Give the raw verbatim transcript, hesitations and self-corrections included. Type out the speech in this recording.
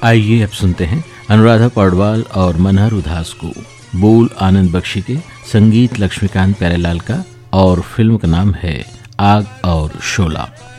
आइए अब सुनते हैं अनुराधा पौडवाल और मनहर उदास को। बोल आनंद बख्शी के, संगीत लक्ष्मीकांत प्यारेलाल का और फिल्म का नाम है आग और शोला।